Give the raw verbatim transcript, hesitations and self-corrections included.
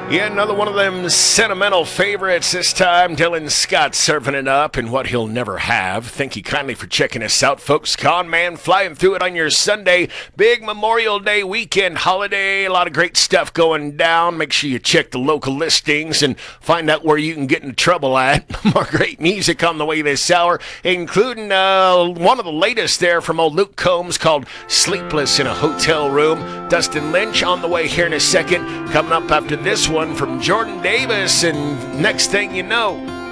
Yeah, another one of them sentimental favorites. This time, Dylan Scott serving it up in what he'll never have. Thank you kindly for checking us out, folks. Con Man flying through it on your Sunday. Big Memorial Day weekend holiday. A lot of great stuff going down. Make sure you check the local listings and find out where you can get into trouble at. More great music on the way this hour, including uh, one of the latest there from old Luke Combs called Sleepless in a Hotel Room. Dustin Lynch on the way here in a second. Coming up after this one from Jordan Davis, and next thing you know,